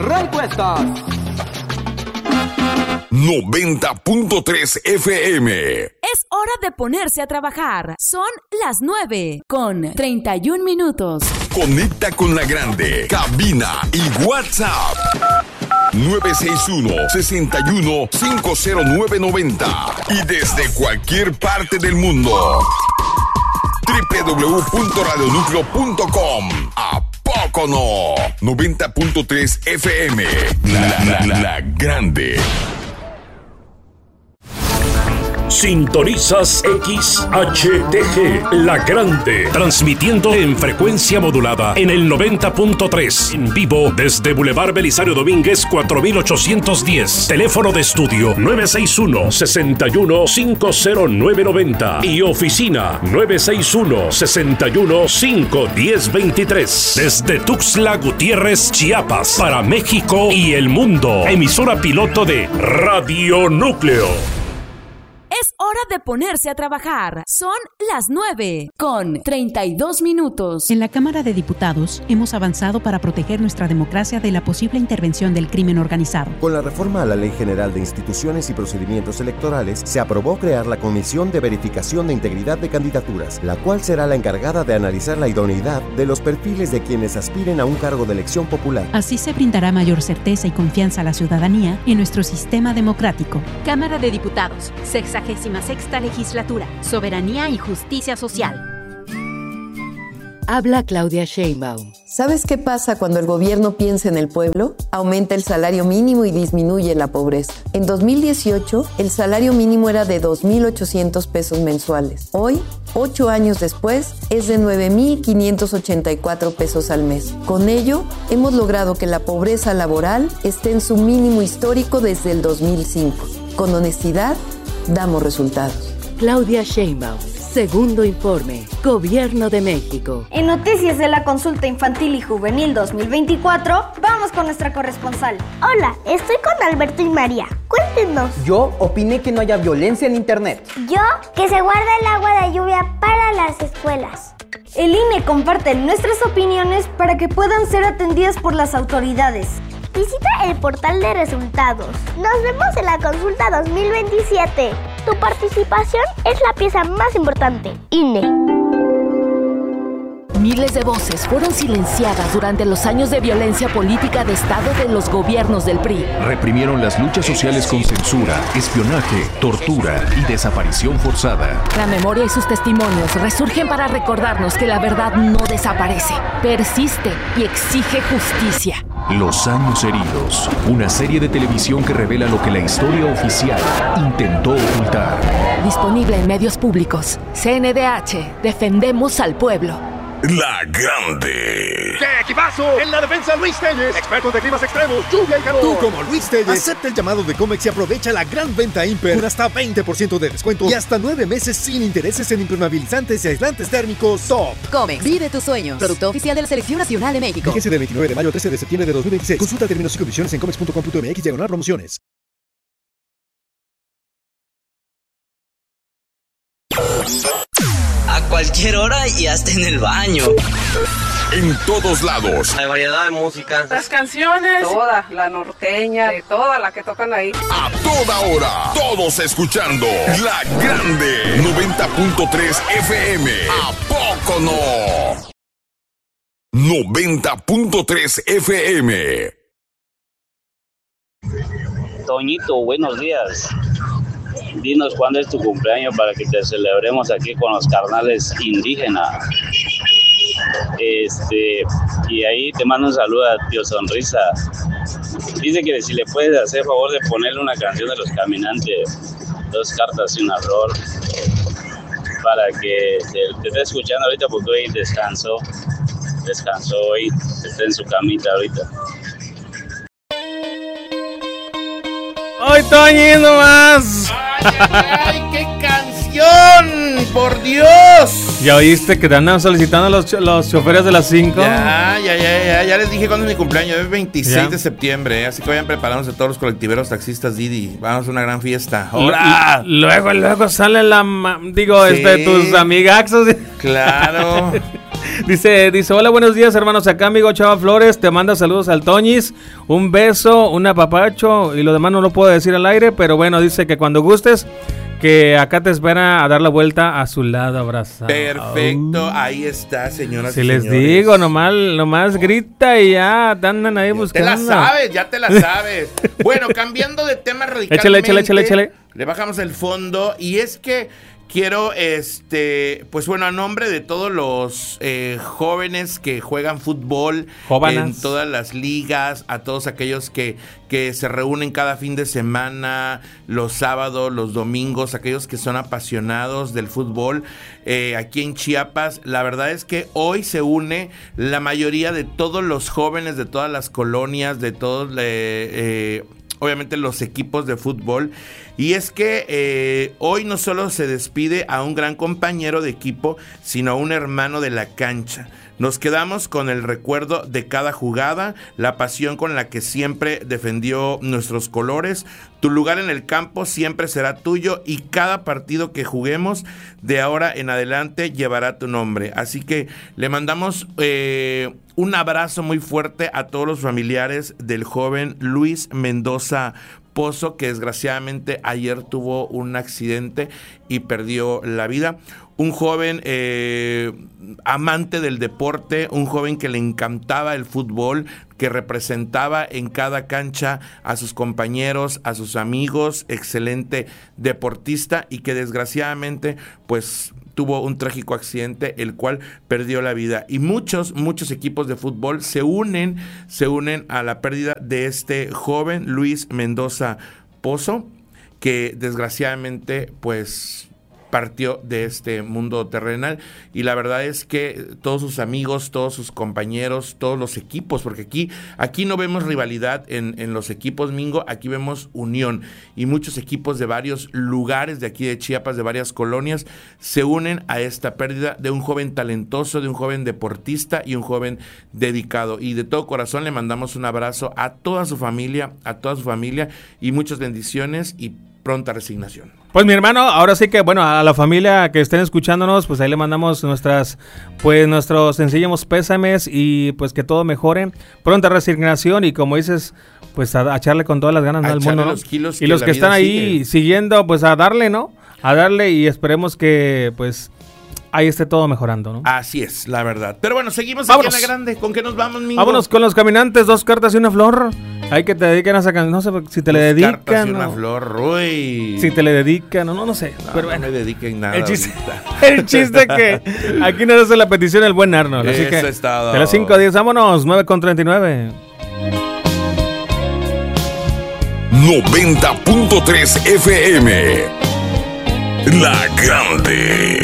Respuestas. 90.3 FM. Es hora de ponerse a trabajar. Son las 9:31 minutos. Conecta con la grande. Cabina y WhatsApp. 961-61-50990. Y desde cualquier parte del mundo. www.radionucleo.com. ¿A poco no? 90.3 FM. La grande. Sintonizas XHTG, La Grande, transmitiendo en frecuencia modulada en el 90.3, en vivo desde Boulevard Belisario Domínguez 4810, teléfono de estudio 961-61-50990 y oficina 961-61-51023, desde Tuxtla Gutiérrez, Chiapas, para México y el mundo, emisora piloto de Radio Núcleo. Es hora de ponerse a trabajar. Son las 9:32 minutos. En la Cámara de Diputados hemos avanzado para proteger nuestra democracia de la posible intervención del crimen organizado. Con la reforma a la Ley General de Instituciones y Procedimientos Electorales, se aprobó crear la Comisión de Verificación de Integridad de Candidaturas, la cual será la encargada de analizar la idoneidad de los perfiles de quienes aspiren a un cargo de elección popular. Así se brindará mayor certeza y confianza a la ciudadanía en nuestro sistema democrático. Cámara de Diputados, 66ª Legislatura, Soberanía y Justicia Social. Habla Claudia Sheinbaum. ¿Sabes qué pasa cuando el gobierno piensa en el pueblo? Aumenta el salario mínimo y disminuye la pobreza. En 2018, el salario mínimo era de 2,800 pesos mensuales. Hoy, 8 años después, es de 9,584 pesos al mes. Con ello, hemos logrado que la pobreza laboral esté en su mínimo histórico desde el 2005. Con honestidad, damos resultados. Claudia Sheinbaum, segundo informe, Gobierno de México. En noticias de la consulta infantil y juvenil 2024, vamos con nuestra corresponsal. Hola, estoy con Alberto y María. Cuéntenos. Yo opiné que no haya violencia en internet. Yo, que se guarda el agua de lluvia para las escuelas. El INE comparte nuestras opiniones para que puedan ser atendidas por las autoridades. Visita el portal de resultados. Nos vemos en la consulta 2027. Tu participación es la pieza más importante. INE. Miles de voces fueron silenciadas durante los años de violencia política de Estado de los gobiernos del PRI. Reprimieron las luchas sociales con censura, espionaje, tortura y desaparición forzada. La memoria y sus testimonios resurgen para recordarnos que la verdad no desaparece, persiste y exige justicia. Los años heridos, una serie de televisión que revela lo que la historia oficial intentó ocultar. Disponible en medios públicos. CNDH, defendemos al pueblo. La grande. ¡Qué equipazo! En la defensa, Luis Telles. Expertos de climas extremos, lluvia y calor. Tú, como Luis Telles, acepta el llamado de Comex y aprovecha la gran venta Imper con hasta 20% de descuento y hasta 9 meses sin intereses en impermeabilizantes y aislantes térmicos Top. Comex, vive tus sueños. Producto oficial de la Selección Nacional de México. Fíjese del 29 de mayo al 13 de septiembre de 2026. Consulta términos y condiciones en comex.com.mx/promociones. A cualquier hora y hasta en el baño. En todos lados. Hay variedad de música. Las canciones. Toda, la norteña, de toda la que tocan ahí. A toda hora. Todos escuchando. La grande. 90.3 FM. ¿A poco no? 90.3 FM. Toñito, buenos días. Dinos cuándo es tu cumpleaños para que te celebremos aquí con los carnales indígenas. Y ahí te mando un saludo a Tío Sonrisa. Dice que si le puedes hacer favor de ponerle una canción de Los Caminantes, 2 cartas y una flor, para que te esté escuchando ahorita, porque hoy descansó hoy, está en su camita ahorita. ¡Ay, Toñito más! ¡Ay, qué canción! ¡Por Dios! ¿Ya oíste que te andan solicitando los choferes de las 5? Ya les dije cuándo es mi cumpleaños, es 26 de septiembre, así que vayan preparándose todos los colectiveros, taxistas, Didi. Vamos a una gran fiesta. ¡Hola! Luego sale tus amigaxos. Claro. Dice, hola, buenos días, hermanos. Acá, amigo Chava Flores, te manda saludos al Toñis. Un beso, un apapacho y lo demás no lo puedo decir al aire, pero bueno, dice que cuando gustes, que acá te espera a dar la vuelta a su lado, abrazado. Perfecto, ahí está, señoras y señores. Si les digo, nomás grita y ya te andan ahí buscando. Ya te la sabes. Bueno, cambiando de tema radicalmente. Échale. Le bajamos el fondo y es que quiero, pues bueno, a nombre de todos los jóvenes que juegan fútbol en todas las ligas, a todos aquellos que se reúnen cada fin de semana, los sábados, los domingos, aquellos que son apasionados del fútbol, aquí en Chiapas, la verdad es que hoy se une la mayoría de todos los jóvenes de todas las colonias, de todos obviamente los equipos de fútbol, y es que hoy no solo se despide a un gran compañero de equipo, sino a un hermano de la cancha. Nos quedamos con el recuerdo de cada jugada, la pasión con la que siempre defendió nuestros colores. Tu lugar en el campo siempre será tuyo y cada partido que juguemos de ahora en adelante llevará tu nombre. Así que le mandamos un abrazo muy fuerte a todos los familiares del joven Luis Mendoza Pozo, que desgraciadamente ayer tuvo un accidente y perdió la vida. Un joven amante del deporte, un joven que le encantaba el fútbol, que representaba en cada cancha a sus compañeros, a sus amigos, excelente deportista y que desgraciadamente pues tuvo un trágico accidente, el cual perdió la vida. Y muchos equipos de fútbol se unen a la pérdida de este joven Luis Mendoza Pozo, que desgraciadamente pues partió de este mundo terrenal. Y la verdad es que todos sus amigos, todos sus compañeros, todos los equipos, porque aquí no vemos rivalidad en los equipos, Mingo, aquí vemos unión, y muchos equipos de varios lugares de aquí de Chiapas, de varias colonias, se unen a esta pérdida de un joven talentoso, de un joven deportista y un joven dedicado. Y de todo corazón le mandamos un abrazo a toda su familia y muchas bendiciones y pronta resignación. Pues mi hermano, ahora sí que bueno, a la familia que estén escuchándonos, pues ahí le mandamos nuestros sencillos pésames y pues que todo mejore, pronta resignación y como dices, pues a echarle con todas las ganas al mundo, ¿no? Y los que están ahí siguiendo, pues a darle, ¿no? A darle y esperemos que pues ahí esté todo mejorando, ¿no? Así es, la verdad. Pero bueno, seguimos aquí en la grande. ¿Con qué nos vamos, Mingo? Vámonos con Los Caminantes, 2 cartas y una flor. Hay que te dediquen a esa canción. No sé si te le dedican. 2 cartas y una flor, uy. Si te le dedican, no sé. No, pero bueno, no me dediquen nada. El chiste que aquí nos hace la petición el buen Arnold. Así que es todo. De las 5 a 10, vámonos, 9:39. 90.3 FM. La Grande.